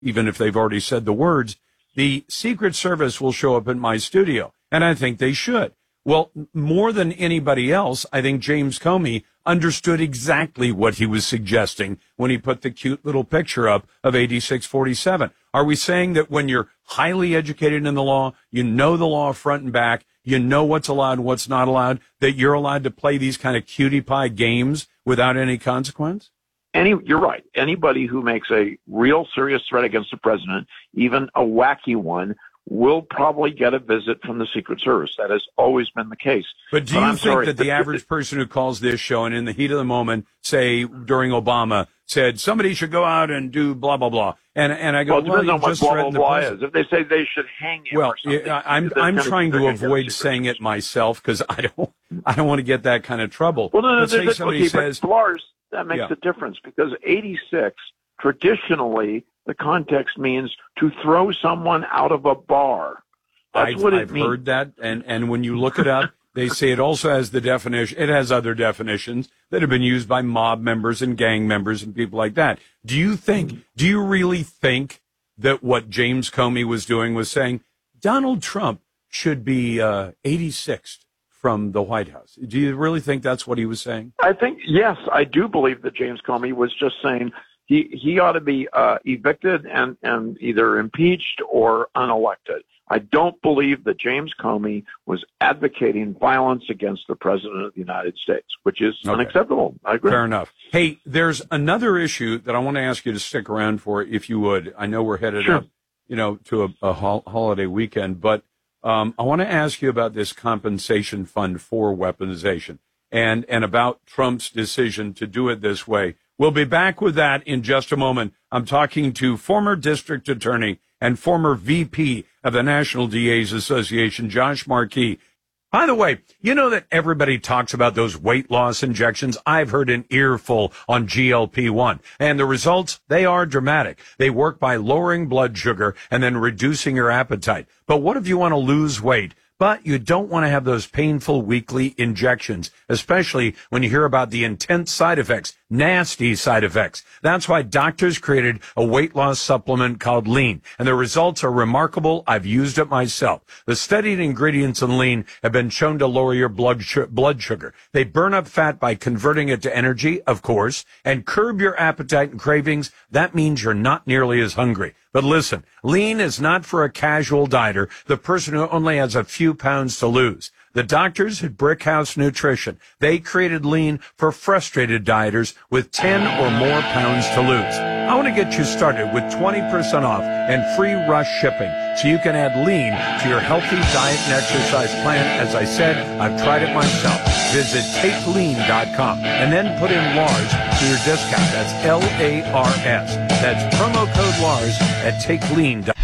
even if they've already said the words, the Secret Service will show up in my studio. And I think they should. Well, more than anybody else, I think James Comey understood exactly what he was suggesting when he put the cute little picture up of 8647. Are we saying that when you're highly educated in the law, you know the law front and back, you know what's allowed and what's not allowed, that you're allowed to play these kind of cutie pie games without any consequence? You're right. Anybody who makes a real serious threat against the president, even a wacky one, will probably get a visit from the Secret Service. That has always been the case. But do you think that the average person who calls this show and in the heat of the moment, say during Obama, said somebody should go out and do blah, blah, blah. And I go, well, it depends on what blah, blah, blah is. If they say they should hang him or something. Well, I'm trying to avoid saying it myself because I don't want to get that kind of trouble. Well, no, say somebody says, but Lars, that makes a difference because 86, traditionally, the context means to throw someone out of a bar. That's what it means. I've heard that, and when you look it up, they say it also has the definition. It has other definitions that have been used by mob members and gang members and people like that. Do you really think that what James Comey was doing was saying Donald Trump should be 86th from the White House? Do you really think that's what he was saying? I think, yes, I do believe that James Comey was just saying he ought to be evicted and either impeached or unelected. I don't believe that James Comey was advocating violence against the President of the United States, which is unacceptable. I agree. Fair enough. Hey, there's another issue that I want to ask you to stick around for, if you would. I know we're headed up, to a holiday weekend, but I want to ask you about this compensation fund for weaponization and about Trump's decision to do it this way. We'll be back with that in just a moment. I'm talking to former district attorney and former VP of the National DA's Association, Josh Markey. By the way, you know that everybody talks about those weight loss injections? I've heard an earful on GLP-1. And the results, they are dramatic. They work by lowering blood sugar and then reducing your appetite. But what if you want to lose weight? But you don't want to have those painful weekly injections, especially when you hear about the intense side effects, nasty side effects. That's why doctors created a weight loss supplement called Lean, and the results are remarkable. I've used it myself. The studied ingredients in Lean have been shown to lower your blood sugar. They burn up fat by converting it to energy, of course, and curb your appetite and cravings. That means you're not nearly as hungry. But listen, Lean is not for a casual dieter, the person who only has a few pounds to lose. The doctors at Brickhouse Nutrition, they created Lean for frustrated dieters with 10 or more pounds to lose. I want to get you started with 20% off and free rush shipping so you can add Lean to your healthy diet and exercise plan. As I said, I've tried it myself. Visit TakeLean.com and then put in Lars for your discount. That's L-A-R-S. That's promo code Lars at TakeLean.com.